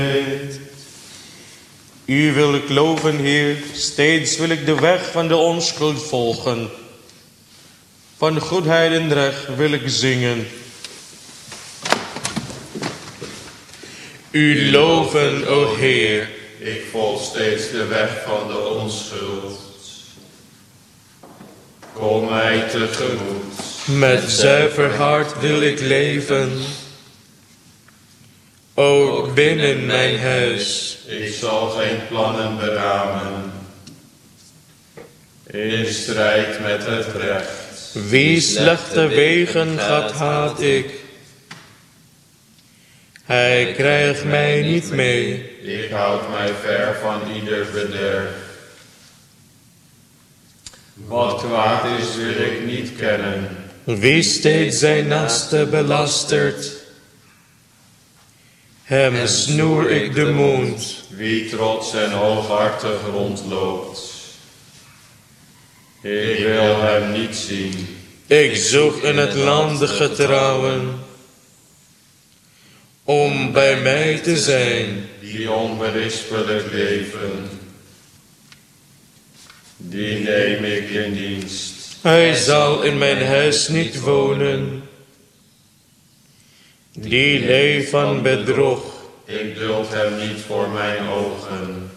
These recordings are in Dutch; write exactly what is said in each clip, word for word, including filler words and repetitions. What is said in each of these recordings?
U wil ik loven, Heer, steeds wil ik de weg van de onschuld volgen. Van goedheid en recht wil ik zingen. U loven, o Heer. Ik volg steeds de weg van de onschuld. Kom mij tegemoet. Met zuiver hart wil ik leven. Ook binnen mijn huis. Ik zal geen plannen beramen. In strijd met het recht. Wie slechte wegen gaat, haat ik. Hij krijgt mij niet mee. Ik houd mij ver van ieder bederf. Wat kwaad is, wil ik niet kennen. Wie steeds zijn naaste belastert, hem snoer ik de mond. Wie trots en hooghartig rondloopt, ik wil hem niet zien. Ik zoek in het land de getrouwen, om bij mij te zijn. Die onberispelijk leven, die neem ik in dienst. Hij zal in mijn huis niet wonen, die leeft van bedrog. Ik duld hem niet voor mijn ogen,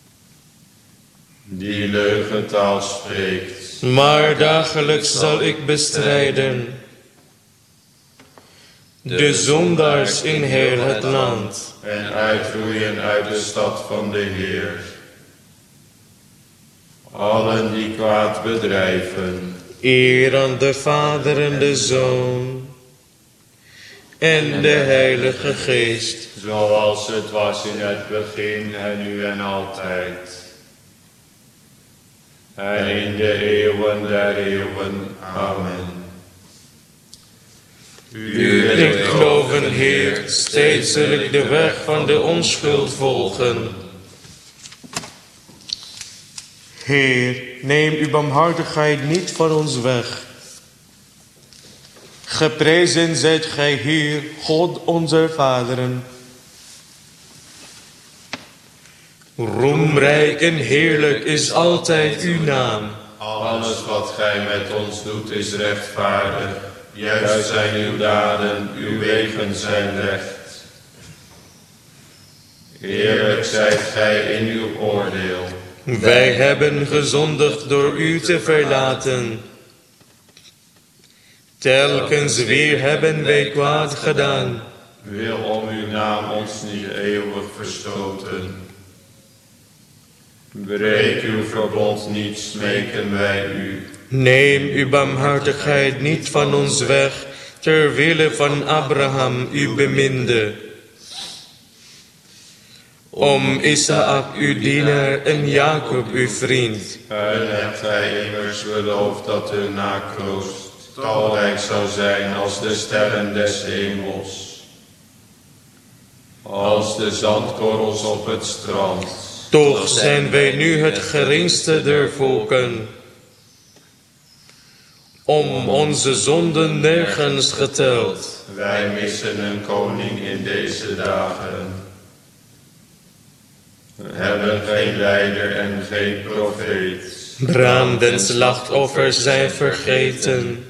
die leugentaal spreekt. Maar dagelijks zal ik bestrijden de zondaars in heel het land. En uitroeien uit de stad van de Heer allen die kwaad bedrijven. Eer aan de Vader en de Zoon en de Heilige Geest. Zoals het was in het begin en nu en altijd. En in de eeuwen der eeuwen. Amen. U wil ik geloven, Heer, steeds wil ik de weg van de onschuld volgen. Heer, neem uw barmhartigheid niet van ons weg. Geprezen zijt gij, Heer, God onze vaderen. Roemrijk en heerlijk is altijd uw naam. Alles wat gij met ons doet is rechtvaardig. Juist zijn uw daden, uw wegen zijn recht. Eerlijk zijt gij in uw oordeel. Wij hebben gezondigd door u te verlaten. Telkens weer hebben wij kwaad gedaan. Wil om uw naam ons niet eeuwig verstoten. Breek uw verbond niet, smeken wij u. Neem uw barmhartigheid niet van ons weg, ter wille van Abraham, uw beminde. Om Isaak, uw dienaar, en Jacob, uw vriend. En hebt gij immers beloofd dat uw nakroost talrijk zou zijn als de sterren des hemels, als de zandkorrels op het strand. Toch zijn wij nu het geringste der volken. Om onze zonden nergens geteld. Wij missen een koning in deze dagen. We hebben geen leider en geen profeet. Brand en slachtoffers zijn vergeten.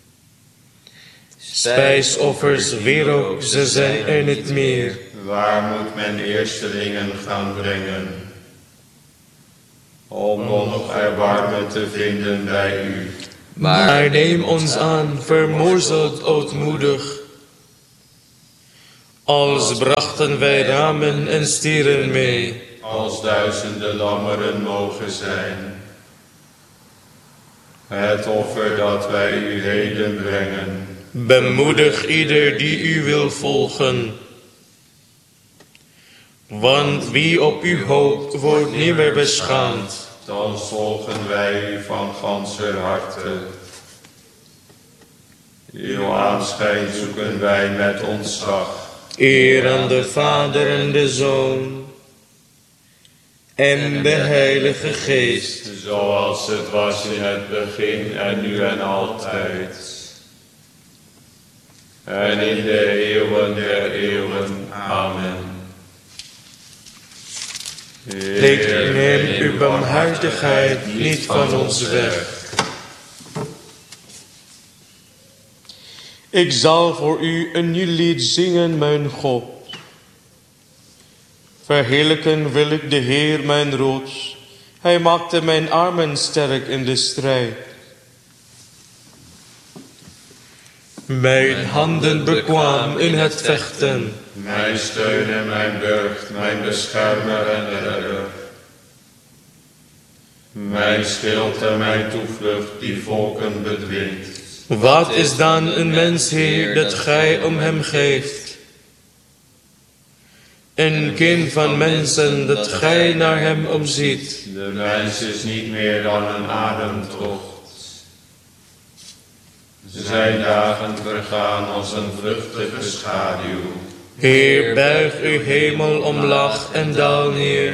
Spijsoffers, wierook, ze zijn er niet meer. Waar moet men eerstelingen gaan brengen? Om nog erbarmen te vinden bij u. Maar neem ons aan, vermorzeld ootmoedig. Als brachten wij ramen en stieren mee. Als duizenden lammeren mogen zijn. Het offer dat wij u heden brengen. Bemoedig ieder die u wil volgen. Want wie op u hoopt, wordt niet meer beschaamd. Dan volgen wij u van ganser harte. Uw aanschijn zoeken wij met ontzag. Eer aan de Vader en de Zoon en de Heilige Geest. Zoals het was in het begin en nu en altijd. En in de eeuwen der eeuwen. Amen. Heer, neem uw barmhartigheid niet van ons weg. Ik zal voor u een nieuw lied zingen, mijn God. Verheerlijken wil ik de Heer, mijn rots. Hij maakte mijn armen sterk in de strijd. Mijn handen bekwaam in het vechten. Mijn steun en mijn burcht, mijn beschermer en redder. Mijn schild en mijn toevlucht die volken bedwingt. Wat is dan een mens, Heer, dat gij om hem geeft? Een kind van mensen dat gij naar hem omziet. De mens is niet meer dan een ademtocht. Zijn dagen vergaan als een vluchtige schaduw. Heer, buig uw hemel omlaag en daal neer.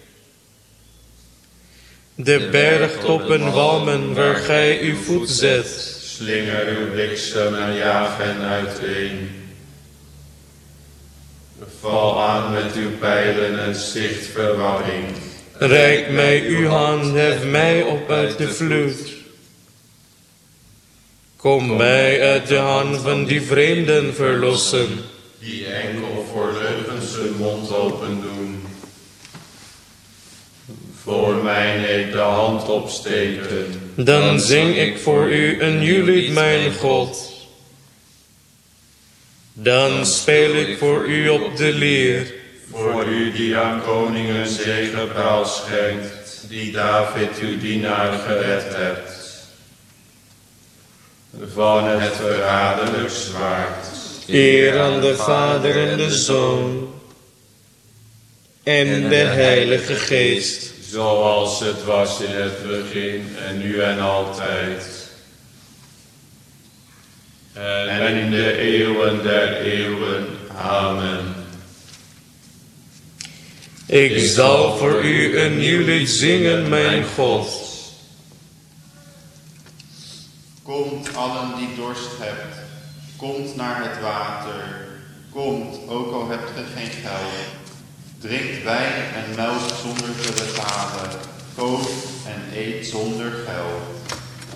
De bergtoppen walmen waar gij uw voet zet. Slinger uw bliksem en jaag hen uiteen. Val aan met uw pijlen en sticht verwarring. Reik mij uw hand, hef mij op uit de vloed. Kom mij uit de hand van die vreemden verlossen. Die enkel voor leugens hun mond open doen. Voor mij neemt de hand opsteken. Dan zing ik voor u een nieuw lied, mijn God. Dan speel ik voor u op de lier. Voor u die aan koningen zegepraal schenkt, die David uw dienaar gered hebt. Van het verraderlijk zwaard. Eer aan de Vader en de Zoon en de Heilige Geest. Zoals het was in het begin en nu en altijd. En in de eeuwen der eeuwen. Amen. Ik zal voor u een nieuw lied zingen, mijn God. Komt allen die dorst hebt, komt naar het water. Komt, ook al hebt ge geen geld. Drink wijn en melk zonder te betalen. Koop en eet zonder geld.